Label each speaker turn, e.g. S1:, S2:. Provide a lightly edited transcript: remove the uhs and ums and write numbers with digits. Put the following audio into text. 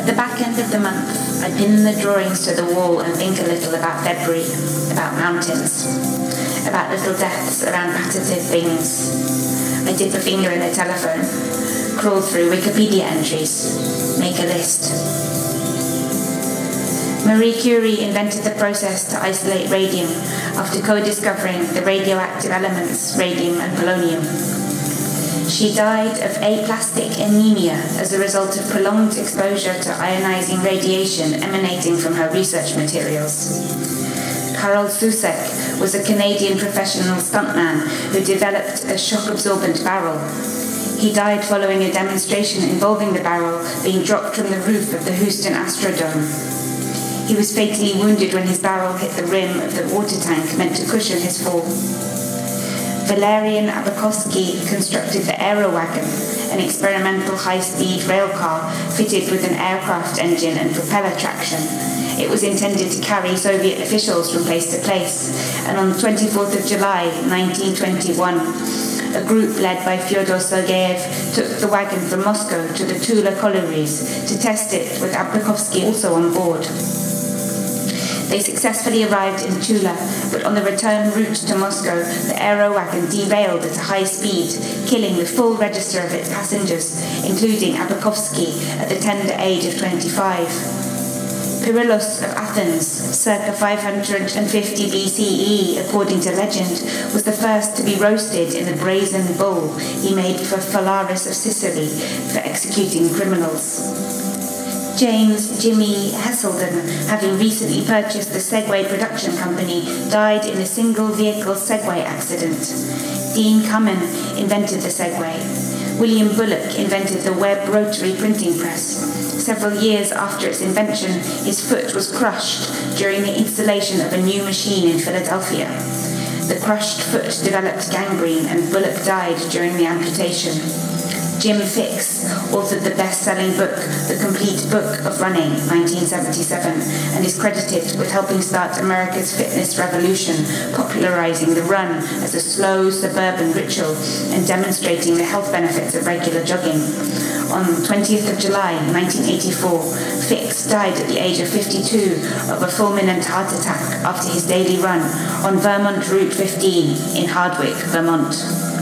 S1: the back end of the month, I pin the drawings to the wall and think a little about February, about mountains, about little deaths around patented things. I dip a finger in the telephone, crawl through Wikipedia entries, make a list. Marie Curie invented the process to isolate radium after co-discovering the radioactive elements radium and polonium. She died of aplastic anemia as a result of prolonged exposure to ionizing radiation emanating from her research materials. Harold Susek was a Canadian professional stuntman who developed a shock-absorbent barrel. He died following a demonstration involving the barrel being dropped from the roof of the Houston Astrodome. He was fatally wounded when his barrel hit the rim of the water tank meant to cushion his fall. Valerian Abakovsky constructed the Aerowagon, an experimental high-speed rail car fitted with an aircraft engine and propeller traction. It was intended to carry Soviet officials from place to place, and on the 24th of July, 1921, a group led by Fyodor Sergeyev took the wagon from Moscow to the Tula collieries to test it, with Abakovsky also on board. They successfully arrived in Tula, but on the return route to Moscow, the Aerowagon derailed at a high speed, killing the full register of its passengers, including Abakovsky at the tender age of 25. Pyrrhus of Athens, circa 550 BCE, according to legend, was the first to be roasted in the brazen bull he made for Phalaris of Sicily for executing criminals. James Jimmy Heselden, having recently purchased the Segway production company, died in a single-vehicle Segway accident. Dean Cumming invented the Segway. William Bullock invented the Webb rotary printing press. Several years after its invention, his foot was crushed during the installation of a new machine in Philadelphia. The crushed foot developed gangrene and Bullock died during the amputation. Jim Fixx authored the best-selling book, The Complete Book of Running, 1977, and is credited with helping start America's fitness revolution, popularizing the run as a slow, suburban ritual and demonstrating the health benefits of regular jogging. On 20th of July, 1984, Fixx died at the age of 52 of a fulminant heart attack after his daily run on Vermont Route 15 in Hardwick, Vermont.